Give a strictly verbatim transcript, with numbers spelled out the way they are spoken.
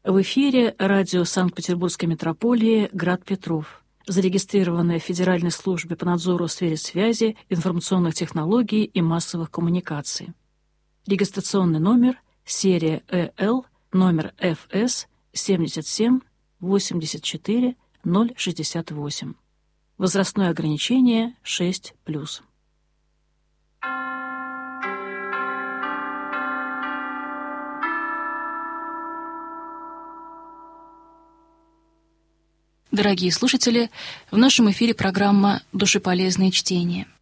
В эфире радио Санкт-Петербургской метрополии «Град Петров», зарегистрированное в Федеральной службе по надзору в сфере связи, информационных технологий и массовых коммуникаций. Регистрационный номер, серия Э Л, номер Ф С семьдесят семь восемьдесят четыре ноль шестьдесят восемь. Возрастное ограничение шесть плюс. Дорогие слушатели, в нашем эфире программа «Душеполезное чтение».